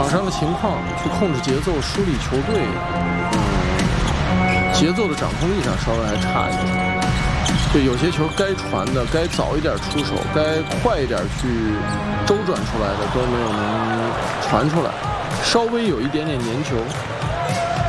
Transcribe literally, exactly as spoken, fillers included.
场上的情况去控制节奏、梳理球队，嗯，节奏的掌控力上稍微还差一点。对，有些球该传的、该早一点出手、该快一点去周转出来的都没有能传出来，稍微有一点点粘球。